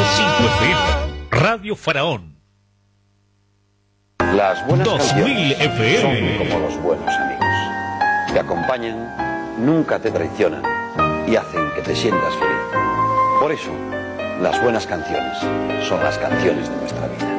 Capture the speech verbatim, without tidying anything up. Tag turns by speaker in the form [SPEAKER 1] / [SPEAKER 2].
[SPEAKER 1] cinco F M, Radio Faraón.
[SPEAKER 2] Las buenas
[SPEAKER 1] dos mil
[SPEAKER 2] canciones
[SPEAKER 1] F M.
[SPEAKER 2] son como los buenos amigos. Te acompañan, nunca te traicionan y hacen que te sientas feliz. Por eso, las buenas canciones son las canciones de nuestra vida.